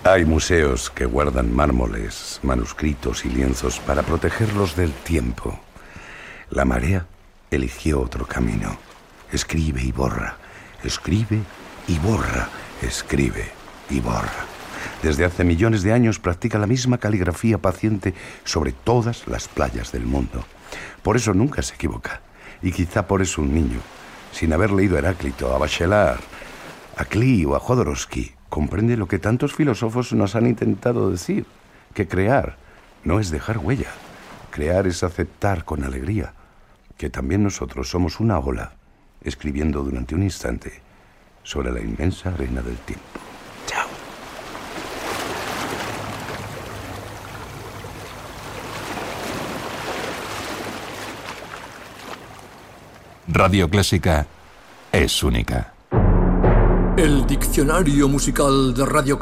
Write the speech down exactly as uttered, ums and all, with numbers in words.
Hay museos que guardan mármoles, manuscritos y lienzos para protegerlos del tiempo. La marea eligió otro camino. Escribe y borra, escribe y borra, escribe y borra. Desde hace millones de años practica la misma caligrafía paciente sobre todas las playas del mundo. Por eso nunca se equivoca. Y quizá por eso un niño, sin haber leído a Heráclito, a Bachelard, a Klee o a Jodorowsky, comprende lo que tantos filósofos nos han intentado decir, que crear no es dejar huella. Crear es aceptar con alegría que también nosotros somos una ola, escribiendo durante un instante sobre la inmensa arena del tiempo. Chao. Radio Clásica es única. El diccionario musical de Radio Clásica.